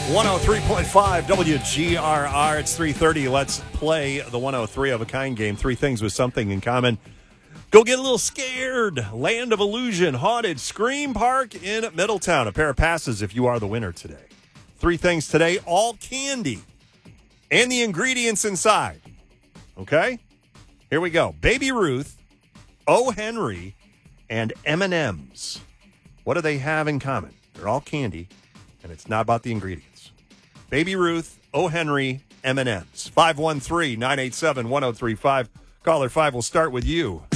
103.5 WGRR. It's 3:30. Let's play the 103 of a kind game. Three things with something in common. Go get a little scared. Land of Illusion, Haunted Scream Park in Middletown. A pair of passes if you are the winner today. Three things today, all candy. And the ingredients inside. Okay? Here we go. Baby Ruth, O. Henry, and M&M's. What do they have in common? They're all candy, and it's not about the ingredients. Baby Ruth, O. Henry, M&M's. 513-987-1035. Caller 5 will start with you.